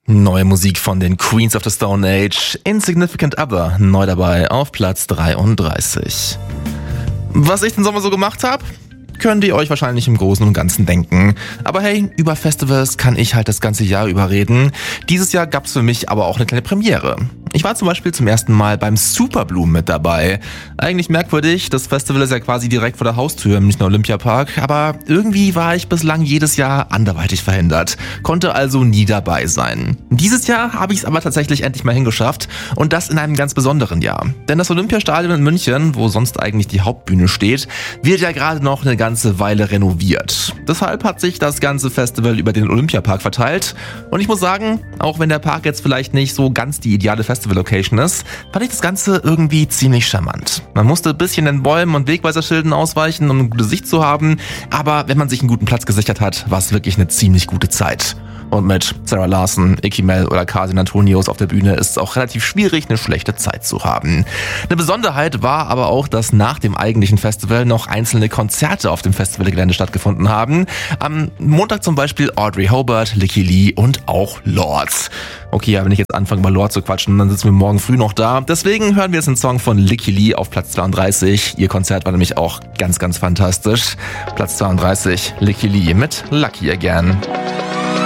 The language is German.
Neue Musik von den Queens of the Stone Age, Insignificant Other, neu dabei auf Platz 33. Was ich den Sommer so gemacht habe? Könnt ihr euch wahrscheinlich im Großen und Ganzen denken. Aber hey, über Festivals kann ich halt das ganze Jahr über reden. Dieses Jahr gab's für mich aber auch eine kleine Premiere. Ich war zum Beispiel zum ersten Mal beim Superblumen mit dabei. Eigentlich merkwürdig, das Festival ist ja quasi direkt vor der Haustür im Münchner Olympiapark, aber irgendwie war ich bislang jedes Jahr anderweitig verhindert, konnte also nie dabei sein. Dieses Jahr habe ich es aber tatsächlich endlich mal hingeschafft und das in einem ganz besonderen Jahr. Denn das Olympiastadion in München, wo sonst eigentlich die Hauptbühne steht, wird ja gerade noch eine ganze Weile renoviert. Deshalb hat sich das ganze Festival über den Olympiapark verteilt und ich muss sagen, auch wenn der Park jetzt vielleicht nicht so ganz die ideale Festival-Location ist, fand ich das Ganze irgendwie ziemlich charmant. Man musste ein bisschen den Bäumen und Wegweiserschilden ausweichen, um eine gute Sicht zu haben, aber wenn man sich einen guten Platz gesichert hat, war es wirklich eine ziemlich gute Zeit. Und mit Sarah Larson, Icky Mel oder Carson Antonius auf der Bühne ist es auch relativ schwierig, eine schlechte Zeit zu haben. Eine Besonderheit war aber auch, dass nach dem eigentlichen Festival noch einzelne Konzerte auf dem Festivalgelände stattgefunden haben. Am Montag zum Beispiel Audrey Hobart, Licky Lee und auch Lords. Okay, ja, wenn ich jetzt anfange über Lords zu quatschen, dann sitzen wir morgen früh noch da. Deswegen hören wir jetzt einen Song von Licky Lee auf Platz 32. Ihr Konzert war nämlich auch ganz, ganz fantastisch. Platz 32, Licky Lee mit Lucky Again.